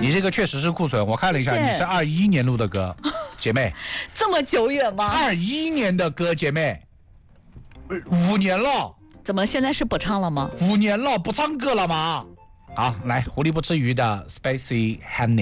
你这个确实是库存，我看了一下， 谢谢你是21年录的歌，姐妹。 这么久远吗 21年的歌，姐妹，5年了。 怎么现在是不唱了吗 5年了，不唱歌了吗？好，来，狐狸不吃鱼的 Spicy Honey。